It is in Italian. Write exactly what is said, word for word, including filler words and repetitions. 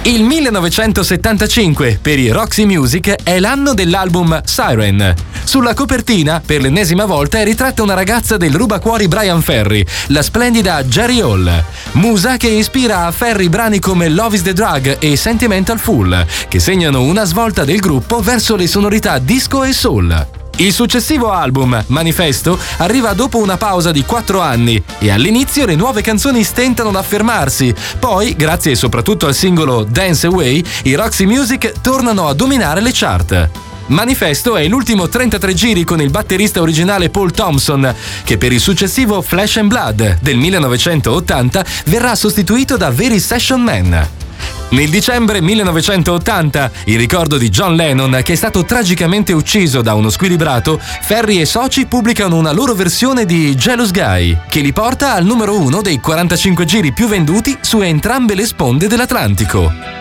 Il millenovecentosettantacinque per i Roxy Music è l'anno dell'album Siren. Sulla copertina, per l'ennesima volta, è ritratta una ragazza del rubacuori Brian Ferry, la splendida Jerry Hall, musa che ispira a Ferry brani come Love is the Drug e Sentimental Fool, che segnano una svolta del gruppo verso le sonorità disco e soul. Il successivo album, Manifesto, arriva dopo una pausa di quattro anni e all'inizio le nuove canzoni stentano ad affermarsi. Poi, grazie soprattutto al singolo Dance Away, i Roxy Music tornano a dominare le chart. Manifesto è l'ultimo trentatré giri con il batterista originale Paul Thompson, che per il successivo Flesh and Blood del millenovecentottanta verrà sostituito da Very Session Man. Nel dicembre millenovecentottanta, in ricordo di John Lennon, che è stato tragicamente ucciso da uno squilibrato, Ferry e soci pubblicano una loro versione di Jealous Guy, che li porta al numero uno dei quarantacinque giri più venduti su entrambe le sponde dell'Atlantico.